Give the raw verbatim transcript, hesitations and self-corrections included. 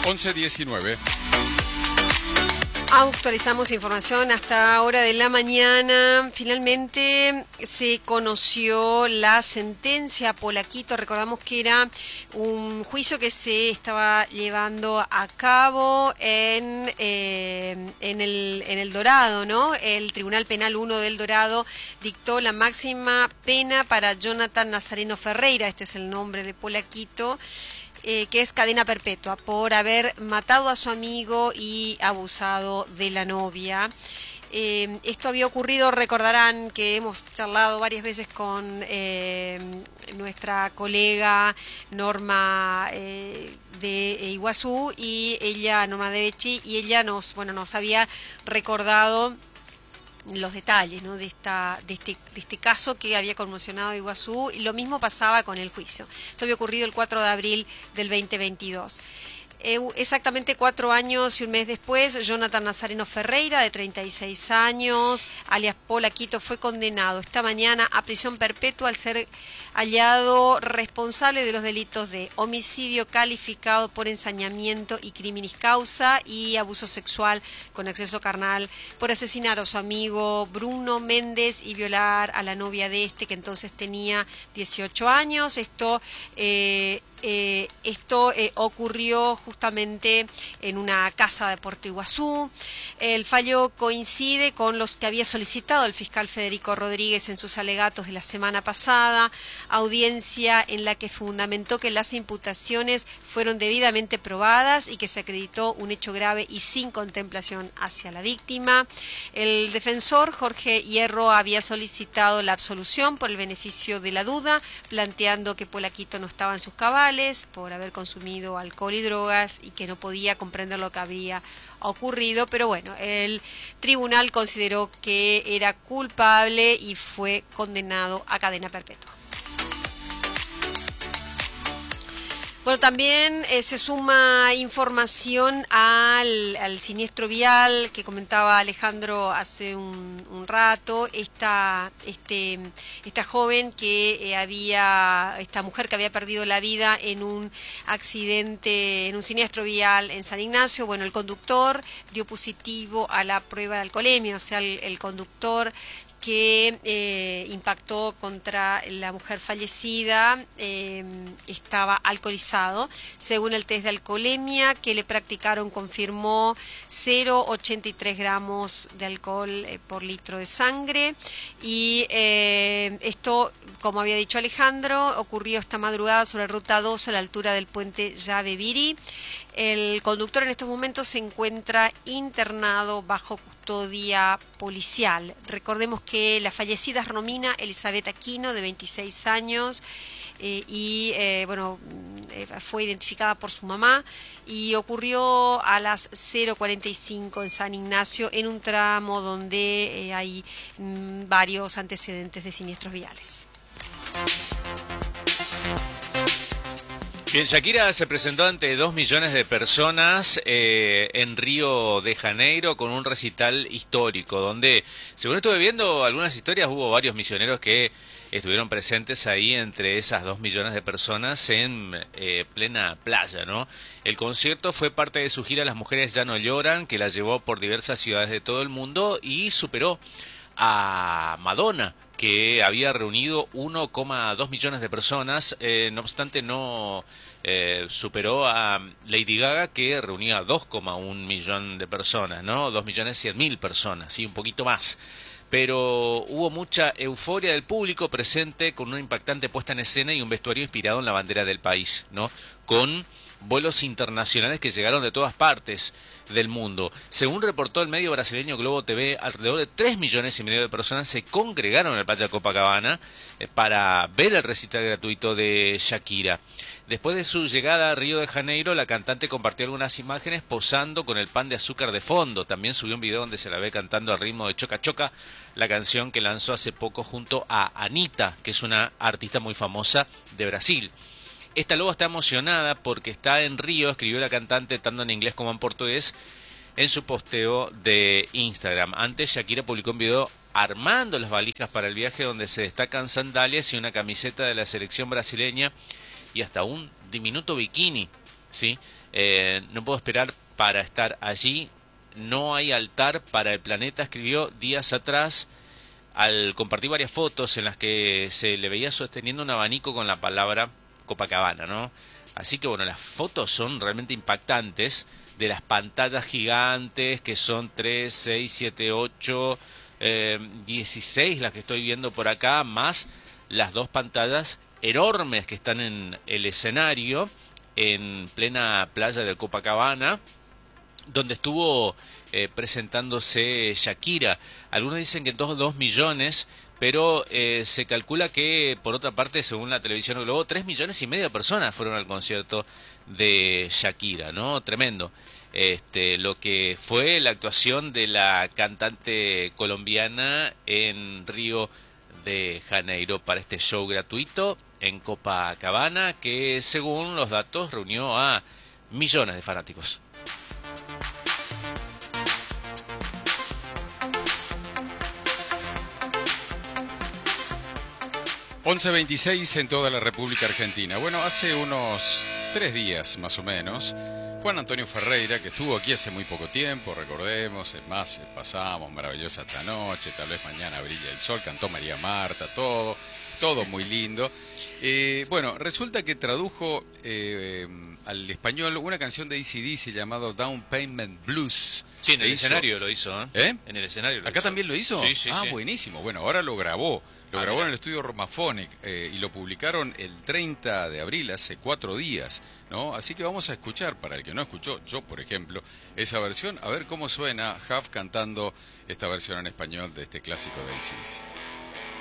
once diecinueve. Actualizamos información hasta hora de la mañana. Finalmente se conoció la sentencia a Polaquito. Recordamos que era un juicio que se estaba llevando a cabo en, eh, en, el, en el Dorado, ¿no? El Tribunal Penal uno del Dorado dictó la máxima pena para Jonathan Nazareno Ferreira, este es el nombre de Polaquito, Eh, que es cadena perpetua por haber matado a su amigo y abusado de la novia. Eh, esto había ocurrido, recordarán que hemos charlado varias veces con eh, nuestra colega Norma eh, de Iguazú y ella, Norma de Becci, y ella nos, bueno, nos había recordado los detalles, ¿no? de esta de este de este caso que había conmocionado a Iguazú, y lo mismo pasaba con el juicio. Esto había ocurrido el cuatro de abril del veinte veintidós. Eh, exactamente cuatro años y un mes después, Jonathan Nazareno Ferreira, de treinta y seis años, alias Polaquito, fue condenado esta mañana a prisión perpetua al ser hallado responsable de los delitos de homicidio calificado por ensañamiento y criminis causa y abuso sexual con exceso carnal, por asesinar a su amigo Bruno Méndez y violar a la novia de este, que entonces tenía dieciocho años. Esto eh, Eh, esto eh, ocurrió justamente en una casa de Puerto Iguazú. El fallo coincide con los que había solicitado el fiscal Federico Rodríguez en sus alegatos de la semana pasada, audiencia en la que fundamentó que las imputaciones fueron debidamente probadas y que se acreditó un hecho grave y sin contemplación hacia la víctima. El defensor Jorge Hierro había solicitado la absolución por el beneficio de la duda, planteando que Polaquito no estaba en sus cabales por haber consumido alcohol y drogas y que no podía comprender lo que había ocurrido, pero bueno, el tribunal consideró que era culpable y fue condenado a cadena perpetua. Bueno, también eh, se suma información al, al siniestro vial que comentaba Alejandro hace un, un rato. Esta, este, esta joven que eh, había, esta mujer que había perdido la vida en un accidente, en un siniestro vial en San Ignacio. Bueno, el conductor dio positivo a la prueba de alcoholemia, o sea, el, el conductor que eh, impactó contra la mujer fallecida eh, estaba alcoholizado. Según el test de alcoholemia que le practicaron, confirmó cero coma ochenta y tres gramos de alcohol eh, por litro de sangre. Y eh, esto, como había dicho Alejandro, ocurrió esta madrugada sobre ruta dos a la altura del puente Llave Viri. El conductor en estos momentos se encuentra internado bajo custodia policial. Recordemos que la fallecida es Romina Elizabeth Aquino, de veintiséis años, eh, y eh, bueno, eh, fue identificada por su mamá y ocurrió a las cero cuarenta y cinco en San Ignacio, en un tramo donde eh, hay mm, varios antecedentes de siniestros viales. Bien, Shakira se presentó ante dos millones de personas eh, en Río de Janeiro con un recital histórico, donde, según estuve viendo algunas historias, hubo varios misioneros que estuvieron presentes ahí entre esas dos millones de personas en eh, plena playa, ¿no? El concierto fue parte de su gira Las Mujeres Ya No Lloran, que la llevó por diversas ciudades de todo el mundo y superó a Madonna, que había reunido uno coma dos millones de personas. Eh, no obstante, no eh, superó a Lady Gaga, que reunía dos coma uno millón de personas, ¿no? dos millones cien mil personas, sí, un poquito más. Pero hubo mucha euforia del público presente, con una impactante puesta en escena y un vestuario inspirado en la bandera del país, ¿no? Con vuelos internacionales que llegaron de todas partes del mundo. Según reportó el medio brasileño Globo T V, alrededor de tres millones y medio de personas se congregaron en el Playa Copacabana eh, para ver el recital gratuito de Shakira. Después de su llegada a Río de Janeiro, la cantante compartió algunas imágenes posando con el pan de azúcar de fondo. También subió un video donde se la ve cantando al ritmo de Choca Choca, la canción que lanzó hace poco junto a Anitta, que es una artista muy famosa de Brasil. Esta loba está emocionada porque está en Río, escribió la cantante tanto en inglés como en portugués en su posteo de Instagram. Antes, Shakira publicó un video armando las valijas para el viaje, donde se destacan sandalias y una camiseta de la selección brasileña y hasta un diminuto bikini ¿sí? Eh, no puedo esperar para estar allí. No hay altar para el planeta, escribió días atrás al compartir varias fotos en las que se le veía sosteniendo un abanico con la palabra Copacabana, ¿no? Así que bueno, las fotos son realmente impactantes de las pantallas gigantes que son tres, seis, siete, ocho, eh, dieciséis las que estoy viendo por acá, más las dos pantallas enormes que están en el escenario en plena playa de Copacabana, donde estuvo eh, presentándose Shakira. Algunos dicen que dos, dos millones, pero eh, se calcula que, por otra parte, según la televisión Globo, tres millones y medio de personas fueron al concierto de Shakira, ¿no? Tremendo. Este, lo que fue la actuación de la cantante colombiana en Río de Janeiro para este show gratuito en Copacabana, que según los datos reunió a millones de fanáticos. once veintiséis en toda la República Argentina. Bueno, hace unos tres días más o menos, Juan Antonio Ferreira, que estuvo aquí hace muy poco tiempo, recordemos, es más, pasamos maravillosa esta noche, tal vez mañana brilla el sol, cantó María Marta, todo, todo muy lindo. Eh, bueno, resulta que tradujo eh, al español una canción de A C D C llamado Down Payment Blues. Sí, en el hizo. escenario lo hizo, ¿eh? ¿Eh? En el escenario lo ¿Acá hizo. también lo hizo? Sí, sí, ah, sí. buenísimo. Bueno, ahora lo grabó. Lo Ah, grabó mira. en el estudio Romaphonic eh, y lo publicaron el treinta de abril, hace cuatro días, ¿no? Así que vamos a escuchar, para el que no escuchó, yo por ejemplo, esa versión, a ver cómo suena Huff cantando esta versión en español de este clásico de A C D C.